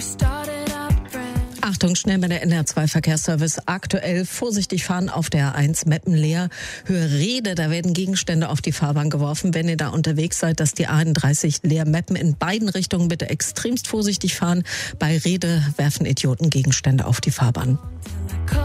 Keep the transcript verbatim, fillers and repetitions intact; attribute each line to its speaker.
Speaker 1: Achtung, schnell bei der N R zwei Verkehrsservice. Aktuell vorsichtig fahren auf der A eins Meppen-Leer. Höhe Rede, da werden Gegenstände auf die Fahrbahn geworfen. Wenn ihr da unterwegs seid, dass die A einunddreißig Leer-Meppen in beiden Richtungen bitte extremst vorsichtig fahren. Bei Rede werfen Idioten Gegenstände auf die Fahrbahn.